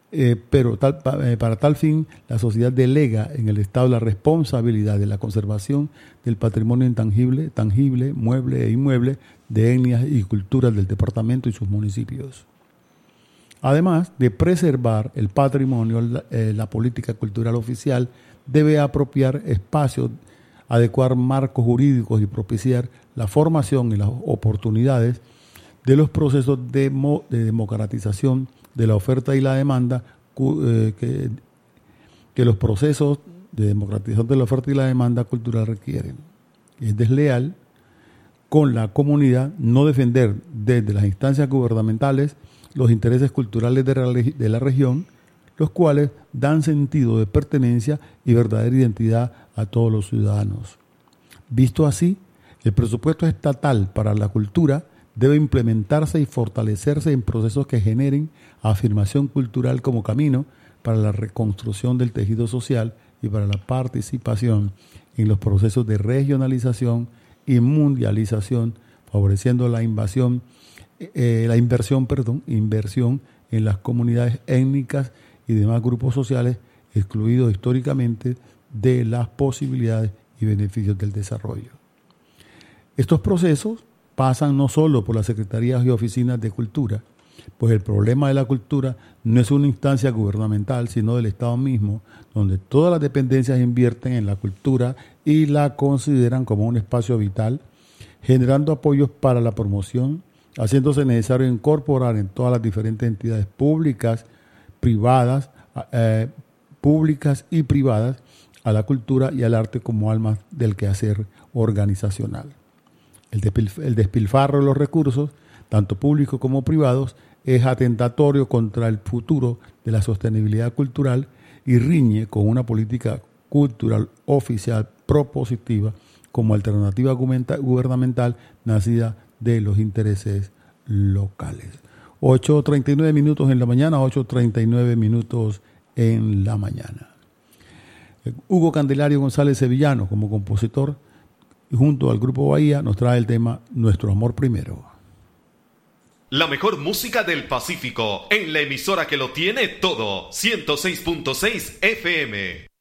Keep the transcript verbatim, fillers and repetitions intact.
Eh, pero tal, eh, para tal fin, la sociedad delega en el Estado la responsabilidad de la conservación del patrimonio intangible, tangible, mueble e inmueble de etnias y culturas del departamento y sus municipios. Además de preservar el patrimonio, la, eh, la política cultural oficial debe apropiar espacios, adecuar marcos jurídicos y propiciar la formación y las oportunidades de los procesos de, mo, de democratización de la oferta y la demanda, eh, que, que los procesos de democratización de la oferta y la demanda cultural requieren. Es desleal con la comunidad no defender desde las instancias gubernamentales los intereses culturales de la, de la región, los cuales dan sentido de pertenencia y verdadera identidad a todos los ciudadanos. Visto así, el presupuesto estatal para la cultura debe implementarse y fortalecerse en procesos que generen afirmación cultural como camino para la reconstrucción del tejido social y para la participación en los procesos de regionalización y mundialización, favoreciendo la invasión, eh, la inversión, perdón, inversión en las comunidades étnicas y demás grupos sociales excluidos históricamente de las posibilidades y beneficios del desarrollo. Estos procesos pasan no solo por las secretarías y oficinas de cultura, pues el problema de la cultura no es una instancia gubernamental, sino del Estado mismo, donde todas las dependencias invierten en la cultura y la consideran como un espacio vital, generando apoyos para la promoción, haciéndose necesario incorporar en todas las diferentes entidades públicas, privadas, eh, públicas y privadas a la cultura y al arte como almas del quehacer organizacional. El, despilf- el despilfarro de los recursos, tanto públicos como privados, es atentatorio contra el futuro de la sostenibilidad cultural y riñe con una política cultural oficial propositiva como alternativa gubernamental nacida de los intereses locales. ocho treinta y nueve minutos en la mañana, ocho treinta y nueve minutos en la mañana. Hugo Candelario González Sevillano, como compositor, junto al Grupo Bahía, nos trae el tema Nuestro Amor Primero. La mejor música del Pacífico, en la emisora que lo tiene todo, ciento seis punto seis F M.